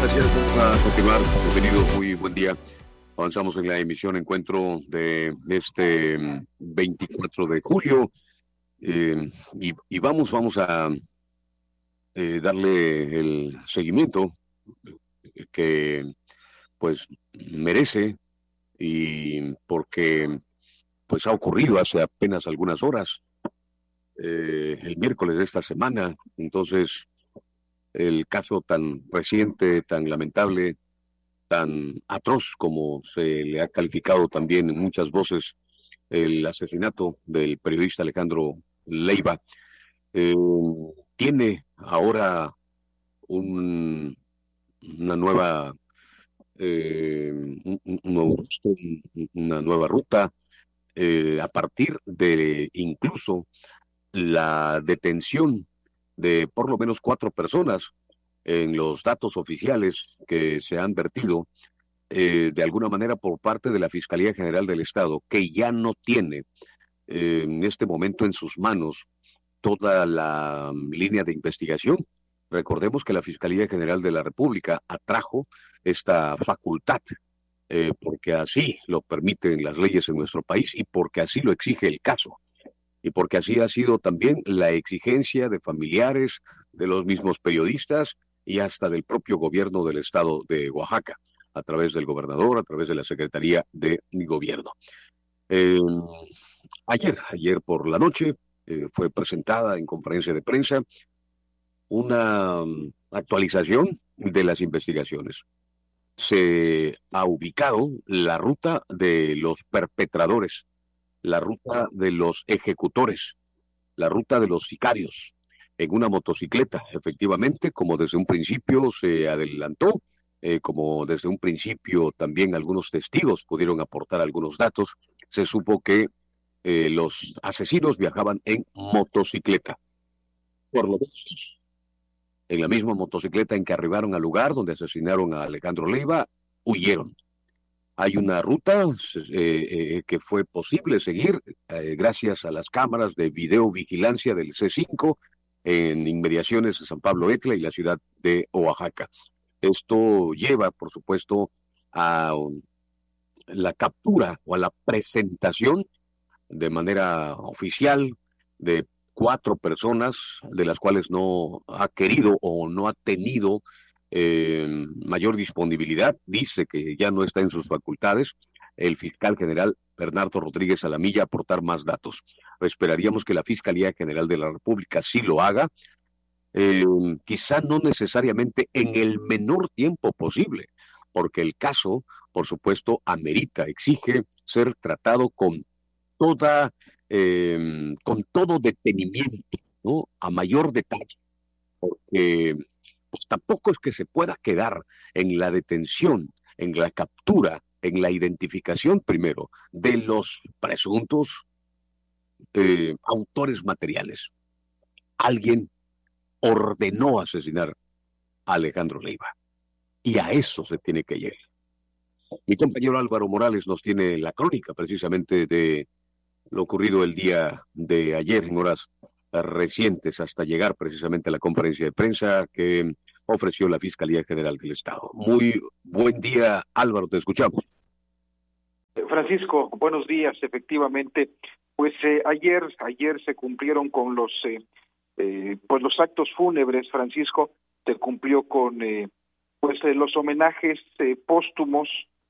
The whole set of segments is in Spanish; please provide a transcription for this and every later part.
Gracias, vamos a continuar. Bienvenidos, muy buen día. Avanzamos en la emisión Encuentro de este 24 de julio y vamos a darle el seguimiento que pues merece, y porque pues ha ocurrido hace apenas algunas horas, el miércoles de esta semana. Entonces, el caso tan reciente, tan lamentable, tan atroz como se le ha calificado también en muchas voces, el asesinato del periodista Alejandro Leiva, eh, tiene ahora una nueva un nuevo rostro, una nueva ruta, a partir de incluso la detención de por lo menos 4 personas en los datos oficiales que se han vertido, de alguna manera por parte de la Fiscalía General del Estado, que ya no tiene en este momento en sus manos toda la línea de investigación. Recordemos que la Fiscalía General de la República atrajo esta facultad, porque así lo permiten las leyes en nuestro país y porque así lo exige el caso. Y porque así ha sido también la exigencia de familiares, de los mismos periodistas y hasta del propio gobierno del estado de Oaxaca, a través del gobernador, a través de la Secretaría de Gobierno. Eh, ayer por la noche, fue presentada en conferencia de prensa una actualización de las investigaciones. Se ha ubicado la ruta de los perpetradores, la ruta de los ejecutores, la ruta de los sicarios, en una motocicleta, efectivamente, como desde un principio se adelantó, como desde un principio también algunos testigos pudieron aportar algunos datos. Se supo que los asesinos viajaban en motocicleta, por lo menos en la misma motocicleta en que arribaron al lugar donde asesinaron a Alejandro Leiva, huyeron. Hay una ruta que fue posible seguir gracias a las cámaras de videovigilancia del C5 en inmediaciones de San Pablo Etla y la ciudad de Oaxaca. Esto lleva, por supuesto, a la captura o a la presentación de manera oficial de 4 personas, de las cuales no ha querido o no ha tenido mayor disponibilidad. Dice que ya no está en sus facultades el fiscal general Bernardo Rodríguez Alamilla aportar más datos. Esperaríamos que la Fiscalía General de la República sí lo haga, quizá no necesariamente en el menor tiempo posible, porque el caso, por supuesto, amerita, exige ser tratado toda, con todo detenimiento, ¿no? A mayor detalle, porque pues tampoco es que se pueda quedar en la detención, en la captura, en la identificación primero de los presuntos autores materiales. Alguien ordenó asesinar a Alejandro Leiva, y a eso se tiene que llegar. Mi compañero Álvaro Morales nos tiene la crónica precisamente de lo ocurrido el día de ayer, en horas recientes, hasta llegar precisamente a la conferencia de prensa que ofreció la Fiscalía General del Estado. Muy buen día, Álvaro, te escuchamos. Francisco, buenos días. Efectivamente, pues ayer se cumplieron con los actos fúnebres. Francisco, se cumplió con los homenajes póstumos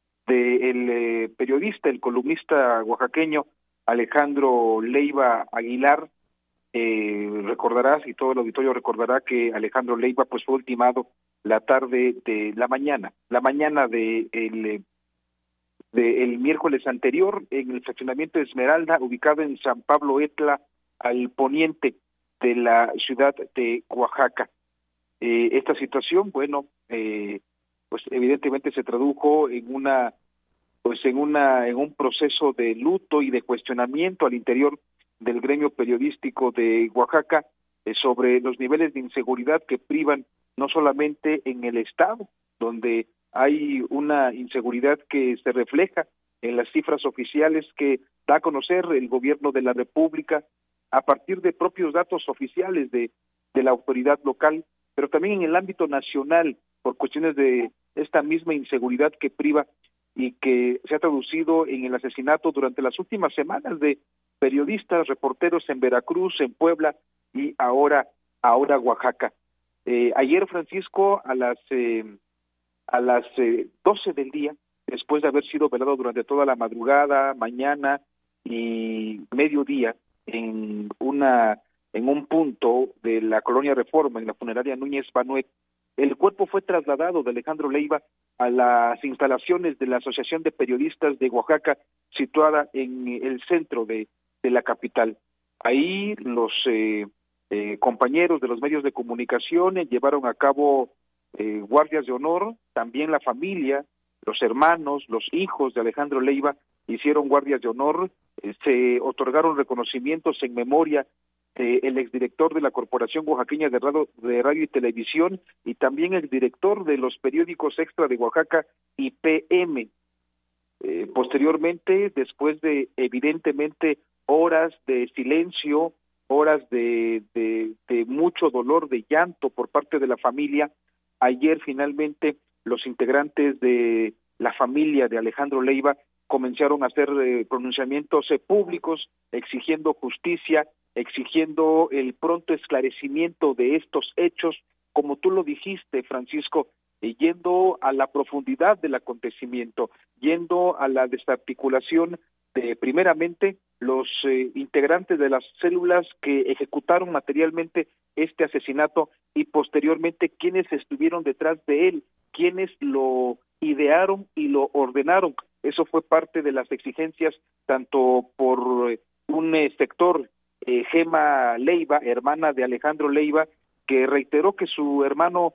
del periodista, el columnista oaxaqueño Alejandro Leiva Aguilar. Recordarás, y todo el auditorio recordará, que Alejandro Leiva pues fue ultimado la tarde de la mañana de el miércoles anterior en el fraccionamiento de Esmeralda, ubicado en San Pablo Etla, al poniente de la ciudad de Oaxaca. Esta situación, pues evidentemente se tradujo en un proceso de luto y de cuestionamiento al interior del gremio periodístico de Oaxaca, sobre los niveles de inseguridad que privan no solamente en el estado, donde hay una inseguridad que se refleja en las cifras oficiales que da a conocer el gobierno de la República a partir de propios datos oficiales de la autoridad local, pero también en el ámbito nacional, por cuestiones de esta misma inseguridad que priva y que se ha traducido en el asesinato durante las últimas semanas de periodistas, reporteros en Veracruz, en Puebla y ahora Oaxaca. Ayer, Francisco, a las 12 del día, después de haber sido velado durante toda la madrugada, mañana y mediodía en un punto de la colonia Reforma, en la funeraria Núñez Banuet, el cuerpo fue trasladado de Alejandro Leiva a las instalaciones de la Asociación de Periodistas de Oaxaca, situada en el centro de la capital. Ahí los compañeros de los medios de comunicación llevaron a cabo guardias de honor, también la familia, los hermanos, los hijos de Alejandro Leiva hicieron guardias de honor, se otorgaron reconocimientos en memoria el exdirector de la Corporación Oaxaqueña de Radio y Televisión y también el director de los periódicos Extra de Oaxaca y PM. Posteriormente, después de evidentemente horas de silencio, horas de mucho dolor, de llanto por parte de la familia, ayer finalmente los integrantes de la familia de Alejandro Leiva comenzaron a hacer pronunciamientos públicos exigiendo justicia, exigiendo el pronto esclarecimiento de estos hechos, como tú lo dijiste, Francisco, yendo a la profundidad del acontecimiento, yendo a la desarticulación de, primeramente, los integrantes de las células que ejecutaron materialmente este asesinato y posteriormente quienes estuvieron detrás de él, quienes lo idearon y lo ordenaron. Eso fue parte de las exigencias tanto por un sector, Gema Leiva, hermana de Alejandro Leiva, que reiteró que su hermano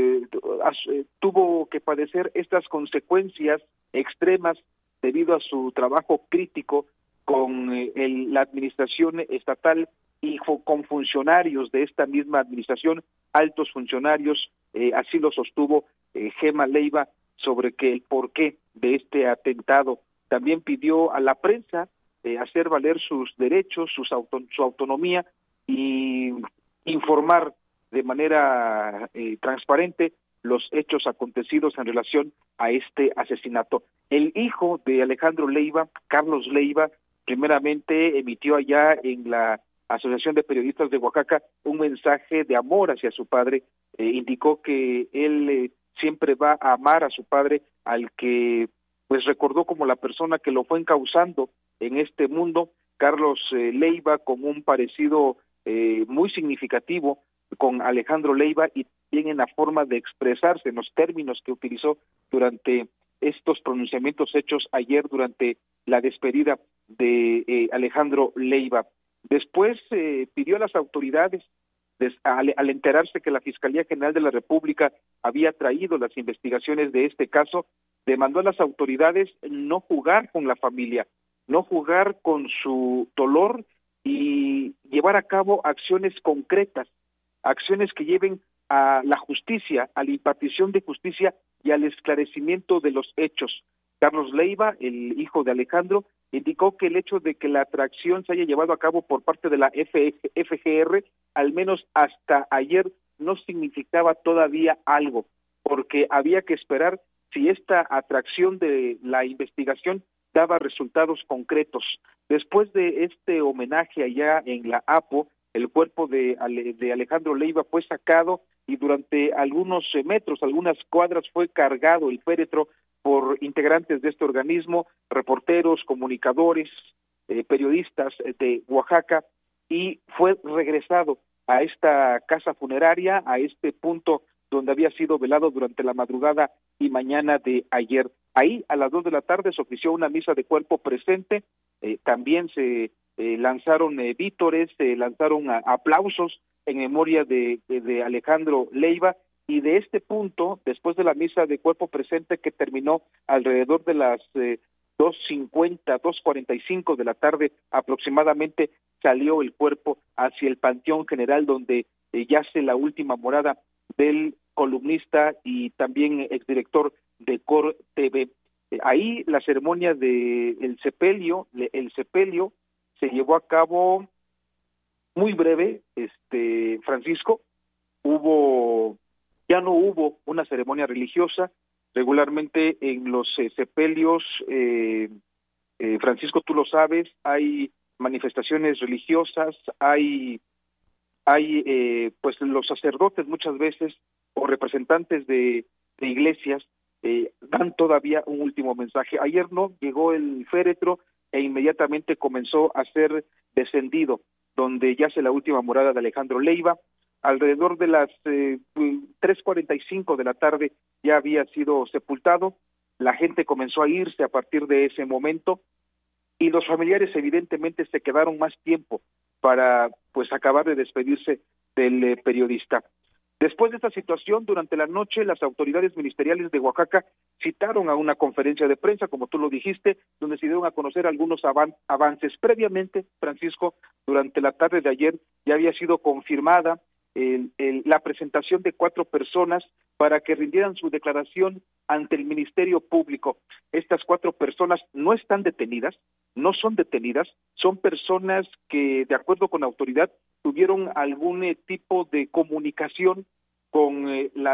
tuvo que padecer estas consecuencias extremas debido a su trabajo crítico con la administración estatal y con funcionarios de esta misma administración, altos funcionarios, así lo sostuvo Gema Leiva sobre que el porqué de este atentado. También pidió a la prensa hacer valer sus derechos, su autonomía y informar de manera transparente los hechos acontecidos en relación a este asesinato. El hijo de Alejandro Leiva, Carlos Leiva, primeramente emitió allá en la Asociación de Periodistas de Oaxaca un mensaje de amor hacia su padre, indicó que él siempre va a amar a su padre, al que pues recordó como la persona que lo fue encauzando en este mundo. Carlos Leiva, con un parecido muy significativo con Alejandro Leiva y bien en la forma de expresarse, en los términos que utilizó durante estos pronunciamientos hechos ayer durante la despedida de Alejandro Leiva. Después pidió a las autoridades, al enterarse que la Fiscalía General de la República había traído las investigaciones de este caso, demandó a las autoridades no jugar con la familia, no jugar con su dolor y llevar a cabo acciones concretas, acciones que lleven a la justicia, a la impartición de justicia y al esclarecimiento de los hechos. Carlos Leiva, el hijo de Alejandro, indicó que el hecho de que la atracción se haya llevado a cabo por parte de la FGR, al menos hasta ayer, no significaba todavía algo, porque había que esperar si esta atracción de la investigación daba resultados concretos. Después de este homenaje allá en la APO, el cuerpo de Alejandro Leiva fue sacado y durante algunos metros, algunas cuadras, fue cargado el féretro por integrantes de este organismo, reporteros, comunicadores, periodistas de Oaxaca, y fue regresado a esta casa funeraria, a este punto donde había sido velado durante la madrugada y mañana de ayer. Ahí, a las 2 de la tarde, se ofició una misa de cuerpo presente, también se lanzaron vítores, se lanzaron aplausos en memoria de Alejandro Leiva, y de este punto, después de la misa de cuerpo presente que terminó alrededor de las 2:50, 2:45 de la tarde aproximadamente, salió el cuerpo hacia el Panteón General, donde yace la última morada del columnista y también exdirector de COR TV. Ahí la ceremonia del sepelio, se llevó a cabo muy breve, Francisco. Hubo Ya no hubo una ceremonia religiosa. Regularmente en los sepelios, Francisco, tú lo sabes, hay manifestaciones religiosas, hay pues los sacerdotes muchas veces o representantes de iglesias dan todavía un último mensaje. Ayer no, llegó el féretro e inmediatamente comenzó a ser descendido, donde yace la última morada de Alejandro Leiva. Alrededor de las 3:45 de la tarde ya había sido sepultado. La gente comenzó a irse a partir de ese momento y los familiares evidentemente se quedaron más tiempo para pues acabar de despedirse del periodista. Después de esta situación, durante la noche, las autoridades ministeriales de Oaxaca citaron a una conferencia de prensa, como tú lo dijiste, donde se dieron a conocer algunos avances. Previamente, Francisco, durante la tarde de ayer ya había sido confirmada la presentación de 4 personas para que rindieran su declaración ante el Ministerio Público. Estas 4 personas no están detenidas, no son detenidas, son personas que, de acuerdo con la autoridad, tuvieron algún tipo de comunicación con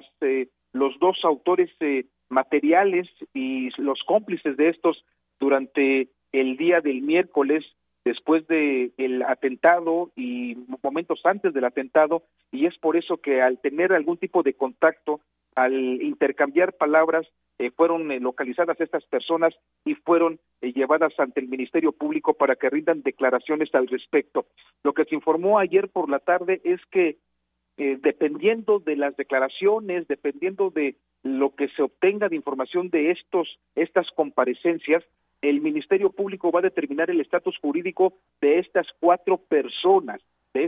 los 2 autores materiales y los cómplices de estos durante el día del miércoles, después del atentado y momentos antes del atentado, y es por eso que al tener algún tipo de contacto, al intercambiar palabras, fueron localizadas estas personas y fueron llevadas ante el Ministerio Público para que rindan declaraciones al respecto. Lo que se informó ayer por la tarde es que dependiendo de las declaraciones, dependiendo de lo que se obtenga de información de estas comparecencias, el Ministerio Público va a determinar el estatus jurídico de estas 4 personas,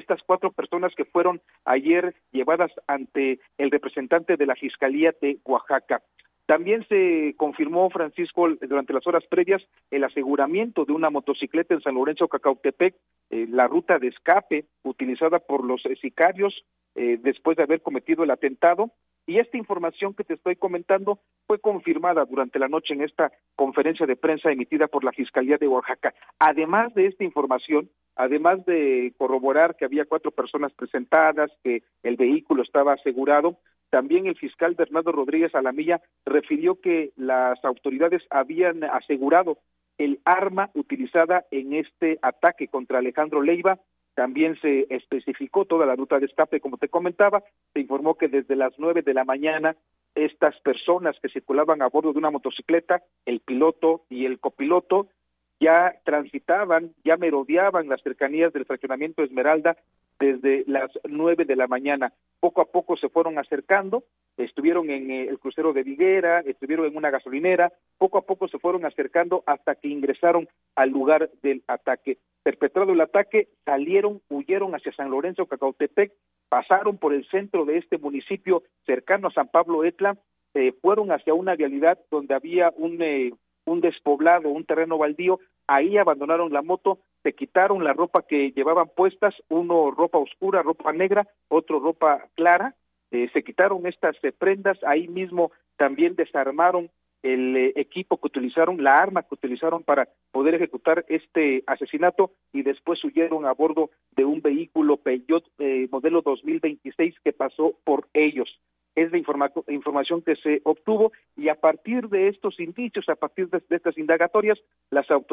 que fueron ayer llevadas ante el representante de la Fiscalía de Oaxaca. También se confirmó, Francisco, durante las horas previas, el aseguramiento de una motocicleta en San Lorenzo, Cacautepec, la ruta de escape utilizada por los sicarios después de haber cometido el atentado. Y esta información que te estoy comentando fue confirmada durante la noche en esta conferencia de prensa emitida por la Fiscalía de Oaxaca. Además de esta información, además de corroborar que había 4 personas presentadas, que el vehículo estaba asegurado, también el fiscal Bernardo Rodríguez Alamilla refirió que las autoridades habían asegurado el arma utilizada en este ataque contra Alejandro Leiva. También se especificó toda la ruta de escape, como te comentaba. Se informó que desde las 9 de la mañana estas personas que circulaban a bordo de una motocicleta, el piloto y el copiloto, ya transitaban, ya merodeaban las cercanías del fraccionamiento Esmeralda desde las 9 de la mañana. Poco a poco se fueron acercando, estuvieron en el crucero de Viguera, estuvieron en una gasolinera, poco a poco se fueron acercando hasta que ingresaron al lugar del ataque. Perpetrado el ataque, huyeron hacia San Lorenzo, Cacautepec, pasaron por el centro de este municipio cercano a San Pablo Etla, fueron hacia una vialidad donde había un despoblado, un terreno baldío. Ahí abandonaron la moto, se quitaron la ropa que llevaban puestas, uno ropa oscura, ropa negra, otro ropa clara, se quitaron estas prendas, ahí mismo también desarmaron el equipo que utilizaron, la arma que utilizaron para poder ejecutar este asesinato, y después huyeron a bordo de un vehículo Peugeot modelo 2026 que pasó por ellos. Es la información que se obtuvo, y a partir de estos indicios, a partir de estas indagatorias, las autoridades